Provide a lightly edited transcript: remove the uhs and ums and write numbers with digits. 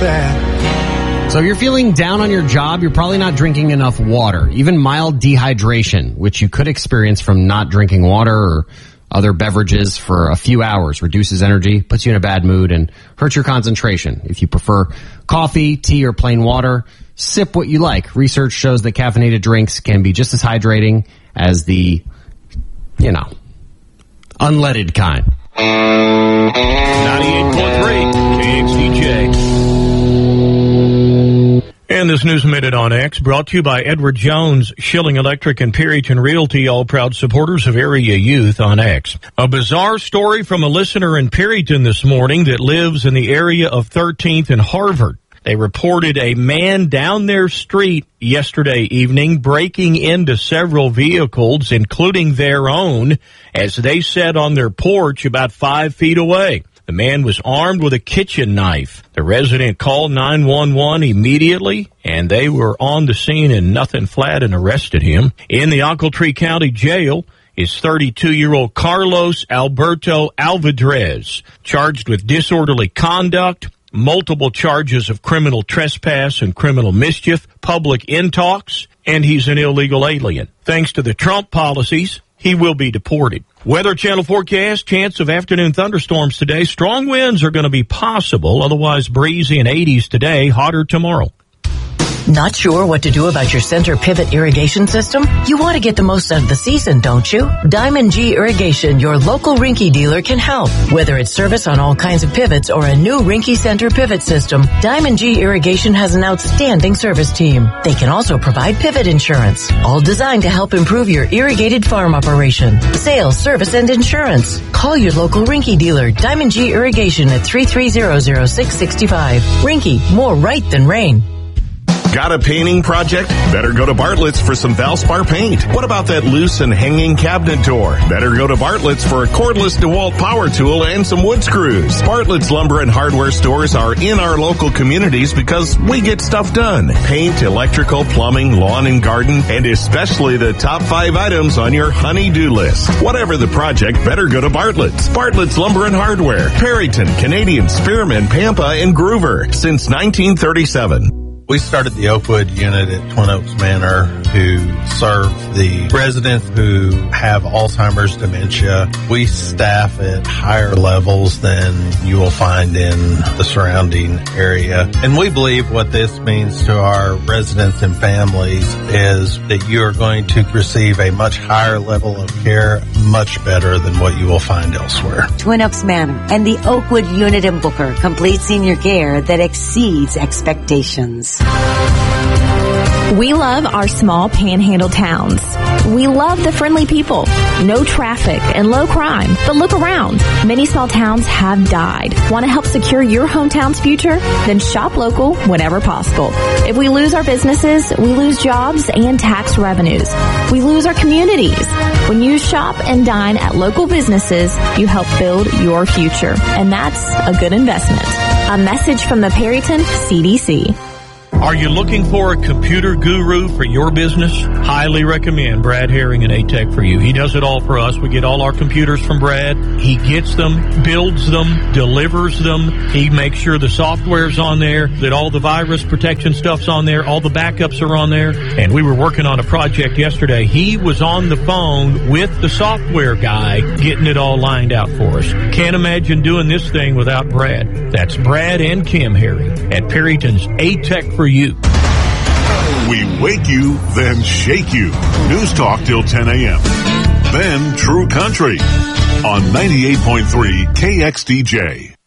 that. So if you're feeling down on your job, you're probably not drinking enough water. Even mild dehydration, which you could experience from not drinking water or other beverages for a few hours, reduces energy, puts you in a bad mood, and hurts your concentration. If you prefer coffee, tea, or plain water, sip what you like. Research shows that caffeinated drinks can be just as hydrating as the, unleaded kind. 98.3 KXDJ. And this News Minute on X brought to you by Edward Jones, Schilling Electric and Perryton Realty, all proud supporters of area youth on X. A bizarre story from a listener in Perryton this morning that lives in the area of 13th and Harvard. They reported a man down their street yesterday evening breaking into several vehicles, including their own, as they sat on their porch about 5 feet away. The man was armed with a kitchen knife. The resident called 911 immediately, and they were on the scene in Nothing Flat and arrested him. In the Ochiltree County Jail is 32-year-old Carlos Alberto Alvarez, charged with disorderly conduct, multiple charges of criminal trespass and criminal mischief, public intox, and he's an illegal alien. Thanks to the Trump policies, he will be deported. Weather Channel forecast, chance of afternoon thunderstorms today. Strong winds are going to be possible, otherwise breezy and 80s today, hotter tomorrow. Not sure what to do about your center pivot irrigation system? You want to get the most out of the season, don't you? Diamond G Irrigation, your local Rinky dealer, can help. Whether it's service on all kinds of pivots or a new Rinky Center pivot system, Diamond G Irrigation has an outstanding service team. They can also provide pivot insurance, all designed to help improve your irrigated farm operation. Sales, service, and insurance. Call your local Rinky dealer, Diamond G Irrigation at 330-0665. Rinky, more right than rain. Got a painting project? Better go to Bartlett's for some Valspar paint. What about that loose and hanging cabinet door? Better go to Bartlett's for a cordless DeWalt power tool and some wood screws. Bartlett's Lumber and Hardware stores are in our local communities because we get stuff done. Paint, electrical, plumbing, lawn and garden, and especially the top 5 items on your honey-do list. Whatever the project, better go to Bartlett's. Bartlett's Lumber and Hardware. Perryton, Canadian, Spearman, Pampa, and Groover since 1937. We started the Oakwood unit at Twin Oaks Manor to serve the residents who have Alzheimer's, dementia. We staff at higher levels than you will find in the surrounding area. And we believe what this means to our residents and families is that you are going to receive a much higher level of care, much better than what you will find elsewhere. Twin Oaks Manor and the Oakwood unit in Booker, complete senior care that exceeds expectations. We love our small panhandle towns. We love the friendly people, no traffic, and low crime. But look around. Many small towns have died. Want to help secure your hometown's future? Then shop local whenever possible. If we lose our businesses, we lose jobs and tax revenues. We lose our communities. When you shop and dine at local businesses, you help build your future. And that's a good investment. A message from the Perryton CDC. Are you looking for a computer guru for your business? Highly recommend Brad Herring and A-Tech for you. He does it all for us. We get all our computers from Brad. He gets them, builds them, delivers them. He makes sure the software's on there, that all the virus protection stuff's on there, all the backups are on there. And we were working on a project yesterday. He was on the phone with the software guy getting it all lined out for us. Can't imagine doing this thing without Brad. That's Brad and Kim Herring at Perryton's A-Tech for you. We wake you, then shake you. News Talk till 10 a.m. Then True Country on 98.3 KXDJ.